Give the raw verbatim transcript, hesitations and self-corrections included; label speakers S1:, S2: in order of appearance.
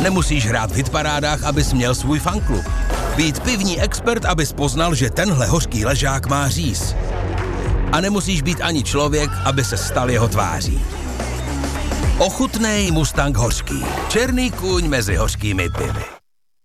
S1: Nemusíš hrát v hitparádách, abys měl svůj fanklub. Být pivní expert, abys poznal, že tenhle hořký ležák má říz. A nemusíš být ani člověk, aby se stal jeho tváří. Ochutnej Mustang hořký. Černý kůň mezi hořkými pivy.